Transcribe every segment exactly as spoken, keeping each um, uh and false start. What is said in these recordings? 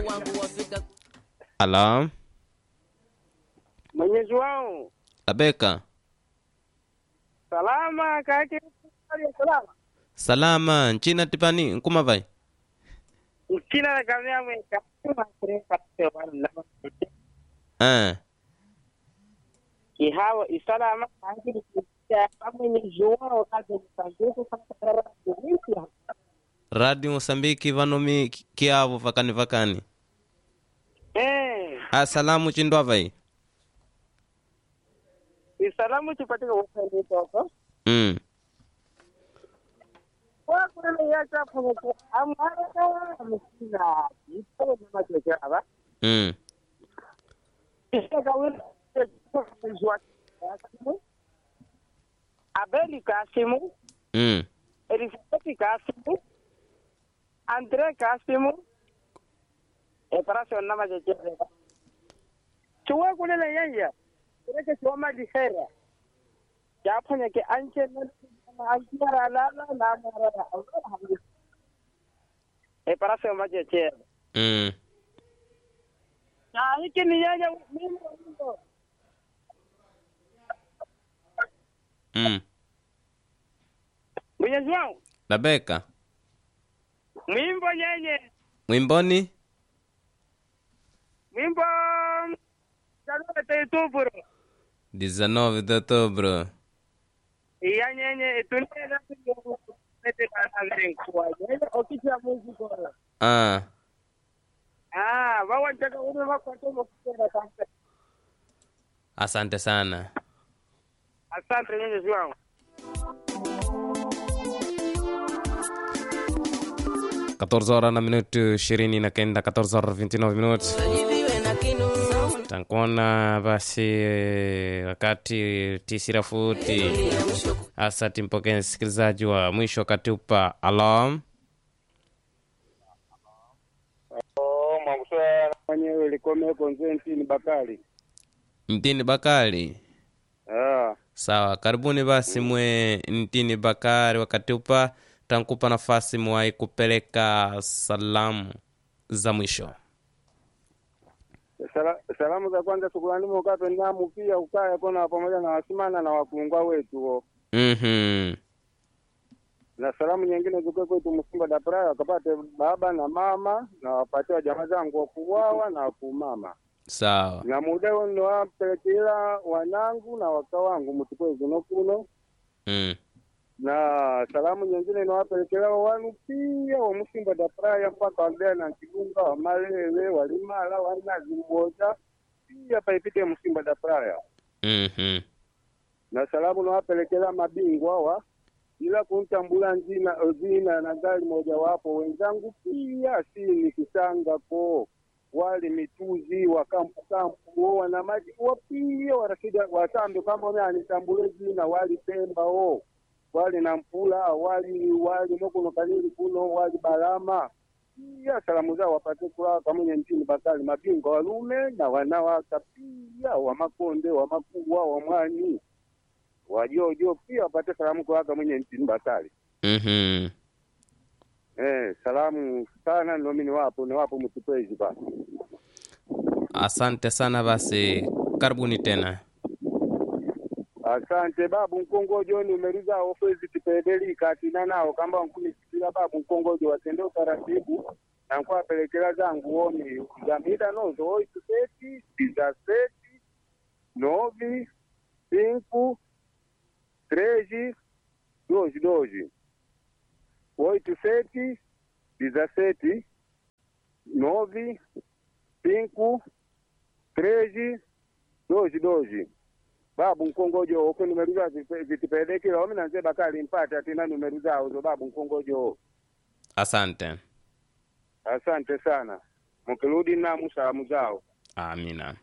Ala, Mwenyezi wangu. Abeka. Salama kake. Salama. Salama, nchina tipani, nkuma vai. Ukina na kamera mweka. Kama kureka wala. Ah, Kihawa isalama kake ya Mwenyezi wangu kaje msanzuko kama kunisha. Radio Mosambiki vanomi kiavo vakani vakani. Eh, Asalamu chindwa vai. isalamu chipatika wakati toko. Mm. Kwa kuna ya chapo kwa amara msina. Ipo na macho hapa. Mm. Abeli Kasimu, Mm. Elifati Kasimu, Andre Kasimu, Operación Nama de Chile. Chua kule na yaya, kureke choma di hera. Ya fanya ke anche na anchara la la la mara. Operación Nama de Chile. Mm. Ya hiki ni yaya mimi mimi. Mm. Mwenyezi wangu, Abeka. mwimbo yenye, Mwimboni? mwimbo Janua Teituburo. dezenove de outubro. Iya nyenye itunye na pingo nete kana ngwa. Yenye okicha muziko. Ah, Ah, wawa chaka ule wakati mkutana kama. asante sana. Asante Mwenyezi wangu. catorze horas na minuto ishirini na kenda, catorze horas vinte e nove minutos. Tankona basi wakati tisira futi hasa timpokea msikilizaji wa mwisho katupa alarm. Oh, makusha mwenyewe likome consent ni Bakari. Ntini Bakari. Ah, Sawa, karibuni basi mwe Ntini Bakari wakatupa tankupa nafasi mwai kupeleka salamu za mwisho. Sala, salamu za kwanza shukrani mkape ndamu pia ukaya kona pamoja na wasimana na wakungwa wetu ho. Mhm. Na salamu nyingine zuke kwetu Msimba da Praia wakapate baba na mama na wapate wa jamaa zangu wa kuwawa na kumama. Sawa. Na muda ndo wapelekela wanangu na waka wangu mtukwe kuno kuno. Mm. Na salamu nyingine ndo wapelekela wanu pia wa Msimba da Praia mpaka waldea na Kibunga wa Malele walimala wanazi mmoja pia paipite Msimba da Praia. Mhm. Na salamu ndo wapelekela mabingwa wa ila kuntambula njina ozina na gari moja wapo wenzangu pia si nikisanga ko wale mituzi wa kampu kampu wana maji wapia warashida watambe kama wame anitambule jina wali Pemba o wali Nampula wali wali mokuno kanili kuno wali Balama pia salamu zao wapate kula kama nchini Bakari mabingwa walume na wanawaka pia wa Makonde wa Makubwa wa Mwani wajojo pia wapate salamu kwa waka mwenye nchini Bakari. Mhm. Eh, salamu sana ndio mimi wapo ni wapo mtupezi basi. Asante sana basi. Karibuni tena. Asante babu Mkongojo ni umeriza ofisi tipedeli katina nao kamba mkunisikia babu Mkongojo watende utaratibu na kwa pelekela zangu oni jamida nozo oi seti pizza seti novi cinco treze doze doze oito sete dezessete nove cinco treze doze doze babu Mkongojo uko numeriza vitipeleke wao na nzee Bakari mpate atina numeriza uzo babu Mkongojo. Asante. Asante sana mkirudi na msalamu zao. Amina.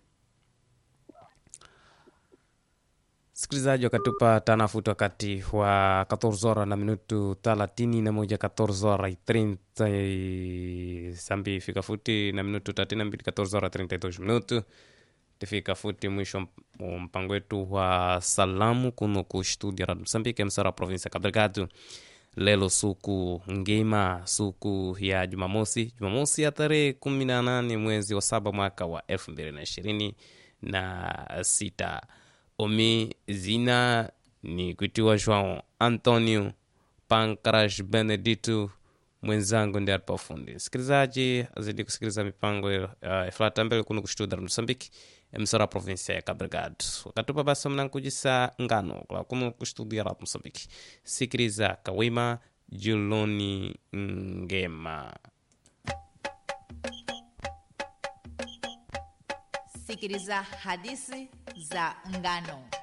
Sikilizaji wakatupa tanafuta wakati wa catorze horas na minuto thelathini na moja, catorze horas treinta sambi fika futi na minuto thelathini na mbili, catorze horas treinta e dois minuto tifika futi mwisho mpango wetu wa salamu kuno ku studio Radio Msambiki msara provinsia Cabo Delgado lelo suku ngima, suku ya Jumamosi, Jumamosi ya tarehe kumi na nane mwezi wa saba mwaka wa elfu mbili na ishirini na sita. Omi zina ni kuitiwa João Antonio Pancras Benedito, mwenzangu ndiye hapa fundi. Msikilizaji azidi kusikiliza mipango uh, ifata mbele kuno kushtuda Mozambique msara provinsia ya Cabo Delgado. Wakatupa basi mnankujisa ngano kwa kuno kushtudia rap Mozambique. Sikiliza Kawima Juloni Ngema. Sikiliza hadithi za ngano.